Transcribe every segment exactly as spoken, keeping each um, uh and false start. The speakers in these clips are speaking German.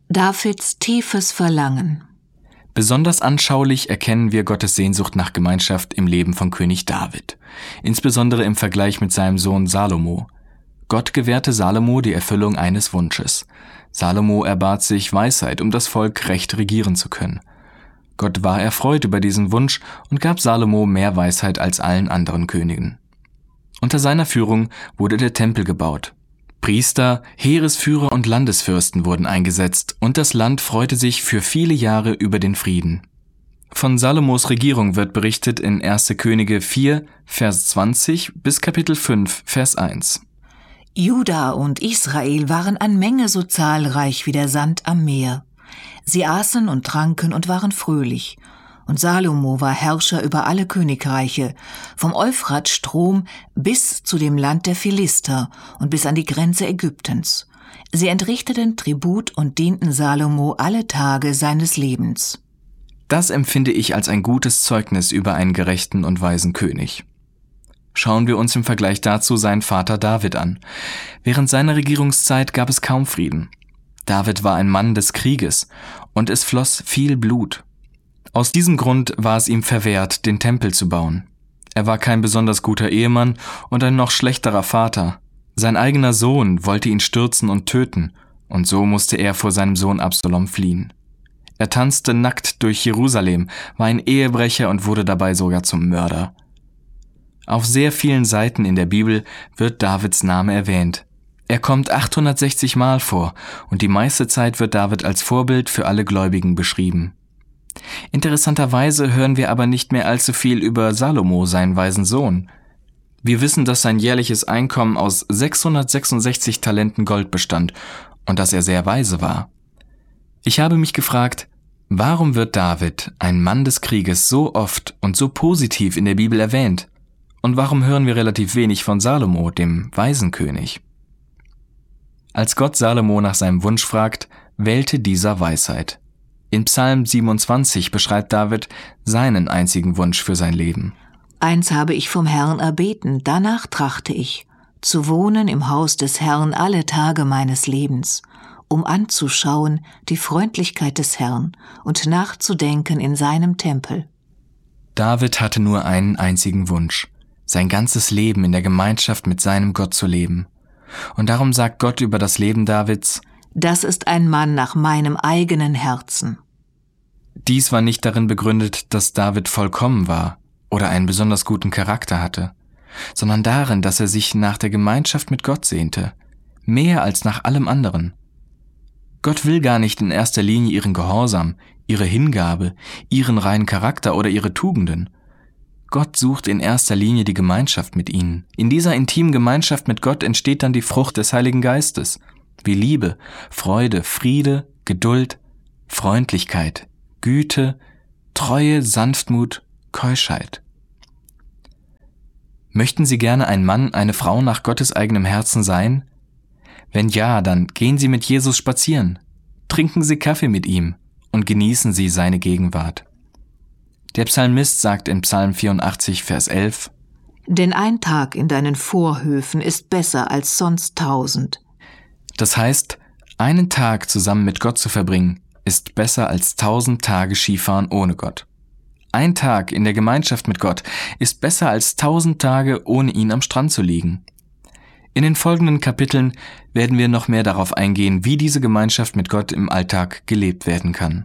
Davids tiefes Verlangen. Besonders anschaulich erkennen wir Gottes Sehnsucht nach Gemeinschaft im Leben von König David, insbesondere im Vergleich mit seinem Sohn Salomo. Gott gewährte Salomo die Erfüllung eines Wunsches. Salomo erbat sich Weisheit, um das Volk recht regieren zu können. Gott war erfreut über diesen Wunsch und gab Salomo mehr Weisheit als allen anderen Königen. Unter seiner Führung wurde der Tempel gebaut. Priester, Heeresführer und Landesfürsten wurden eingesetzt und das Land freute sich für viele Jahre über den Frieden. Von Salomos Regierung wird berichtet in erster Könige vier, Vers zwanzig bis Kapitel fünf, Vers eins. Juda und Israel waren an Menge so zahlreich wie der Sand am Meer. Sie aßen und tranken und waren fröhlich. Und Salomo war Herrscher über alle Königreiche, vom Euphratstrom bis zu dem Land der Philister und bis an die Grenze Ägyptens. Sie entrichteten Tribut und dienten Salomo alle Tage seines Lebens. Das empfinde ich als ein gutes Zeugnis über einen gerechten und weisen König. Schauen wir uns im Vergleich dazu seinen Vater David an. Während seiner Regierungszeit gab es kaum Frieden. David war ein Mann des Krieges und es floss viel Blut. Aus diesem Grund war es ihm verwehrt, den Tempel zu bauen. Er war kein besonders guter Ehemann und ein noch schlechterer Vater. Sein eigener Sohn wollte ihn stürzen und töten, und so musste er vor seinem Sohn Absalom fliehen. Er tanzte nackt durch Jerusalem, war ein Ehebrecher und wurde dabei sogar zum Mörder. Auf sehr vielen Seiten in der Bibel wird Davids Name erwähnt. Er kommt achthundertsechzig Mal vor und die meiste Zeit wird David als Vorbild für alle Gläubigen beschrieben. Interessanterweise hören wir aber nicht mehr allzu viel über Salomo, seinen weisen Sohn. Wir wissen, dass sein jährliches Einkommen aus sechshundertsechsundsechzig Talenten Gold bestand und dass er sehr weise war. Ich habe mich gefragt, warum wird David, ein Mann des Krieges, so oft und so positiv in der Bibel erwähnt? Und warum hören wir relativ wenig von Salomo, dem weisen König? Als Gott Salomo nach seinem Wunsch fragt, wählte dieser Weisheit. In Psalm siebenundzwanzig beschreibt David seinen einzigen Wunsch für sein Leben. Eins habe ich vom Herrn erbeten, danach trachte ich, zu wohnen im Haus des Herrn alle Tage meines Lebens, um anzuschauen die Freundlichkeit des Herrn und nachzudenken in seinem Tempel. David hatte nur einen einzigen Wunsch, sein ganzes Leben in der Gemeinschaft mit seinem Gott zu leben. Und darum sagt Gott über das Leben Davids: Das ist ein Mann nach meinem eigenen Herzen. Dies war nicht darin begründet, dass David vollkommen war oder einen besonders guten Charakter hatte, sondern darin, dass er sich nach der Gemeinschaft mit Gott sehnte, mehr als nach allem anderen. Gott will gar nicht in erster Linie ihren Gehorsam, ihre Hingabe, ihren reinen Charakter oder ihre Tugenden. Gott sucht in erster Linie die Gemeinschaft mit ihnen. In dieser intimen Gemeinschaft mit Gott entsteht dann die Frucht des Heiligen Geistes, wie Liebe, Freude, Friede, Geduld, Freundlichkeit, Güte, Treue, Sanftmut, Keuschheit. Möchten Sie gerne ein Mann, eine Frau nach Gottes eigenem Herzen sein? Wenn ja, dann gehen Sie mit Jesus spazieren, trinken Sie Kaffee mit ihm und genießen Sie seine Gegenwart. Der Psalmist sagt in Psalm vierundachtzig, Vers elf: Denn ein Tag in deinen Vorhöfen ist besser als sonst tausend. Das heißt, einen Tag zusammen mit Gott zu verbringen, ist besser als tausend Tage Skifahren ohne Gott. Ein Tag in der Gemeinschaft mit Gott ist besser als tausend Tage ohne ihn am Strand zu liegen. In den folgenden Kapiteln werden wir noch mehr darauf eingehen, wie diese Gemeinschaft mit Gott im Alltag gelebt werden kann.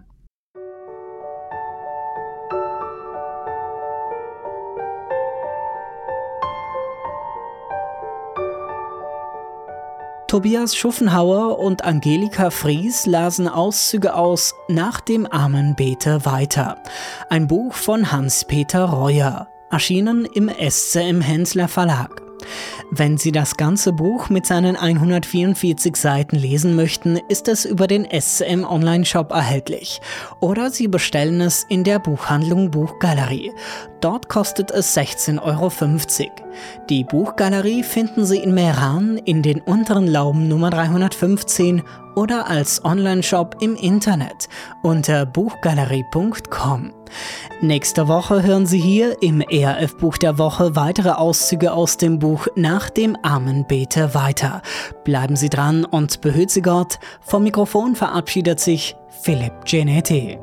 Tobias Schuffenhauer und Angelika Fries lasen Auszüge aus Nach dem Amenbeter weiter. Ein Buch von Hans-Peter Reuer, erschienen im S C M Hensler Verlag. Wenn Sie das ganze Buch mit seinen hundertvierundvierzig Seiten lesen möchten, ist es über den S C M Online-Shop erhältlich. Oder Sie bestellen es in der Buchhandlung Buchgalerie. Dort kostet es sechzehn Euro fünfzig. Die Buchgalerie finden Sie in Meran in den Unteren Lauben Nummer dreihundertfünfzehn oder als Onlineshop im Internet unter buchgalerie punkt com. Nächste Woche hören Sie hier im E R F-Buch der Woche weitere Auszüge aus dem Buch Nach dem Amen bete weiter. Bleiben Sie dran und behüt Sie Gott. Vom Mikrofon verabschiedet sich Philipp Genetti.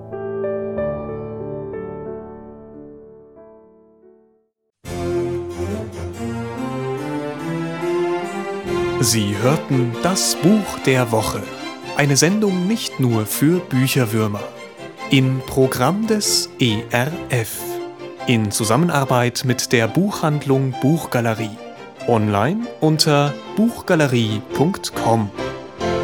Sie hörten das Buch der Woche. Eine Sendung nicht nur für Bücherwürmer. Im Programm des E R F. In Zusammenarbeit mit der Buchhandlung Buchgalerie. Online unter buchgalerie punkt com.